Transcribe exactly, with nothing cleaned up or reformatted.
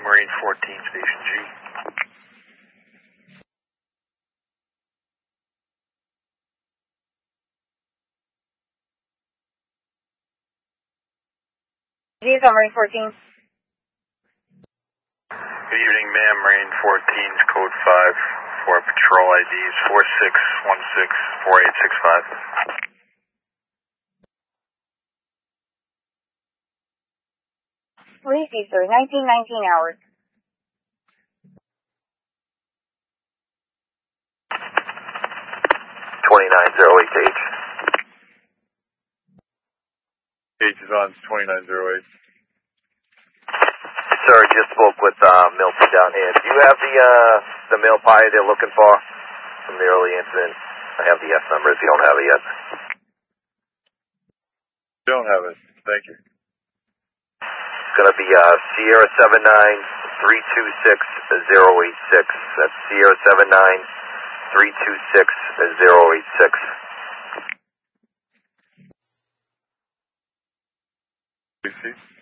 Marine fourteen, Station G. G is on Marine fourteen. Good evening, ma'am. Marine fourteen's code five for patrol I Ds four six one six four eight six five. Receive, sir. nineteen nineteen hours. twenty-nine oh eight H. H is on twenty-nine oh eight. Sir, just spoke with uh, Milton down here. Do you have the uh, the mail pie they're looking for from the early incident? I have the S number if you don't have it yet. Don't have it. Thank you. It's going to be uh, Sierra seven nine three two six zero eight six. That's Sierra seven nine three two six zero eight six. Receive.